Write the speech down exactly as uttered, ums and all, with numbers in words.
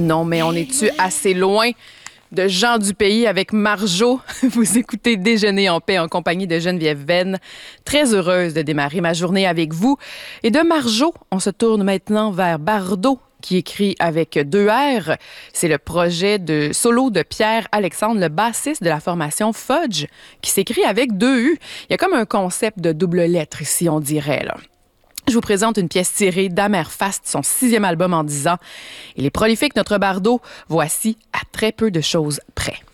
Non, mais on est-tu assez loin de Jean du Pays avec Marjo? Vous écoutez Déjeuner en paix en compagnie de Geneviève Venn. Très heureuse de démarrer ma journée avec vous. Et de Marjo, on se tourne maintenant vers Bardot, qui écrit avec deux R. C'est le projet de solo de Pierre-Alexandre, le bassiste de la formation Fudge, qui s'écrit avec deux U. Il y a comme un concept de double lettre ici, on dirait, là. Je vous présente une pièce tirée d'Amerfast, son sixième album en dix ans. Il est prolifique, notre Bardot. Voici À très peu de choses près.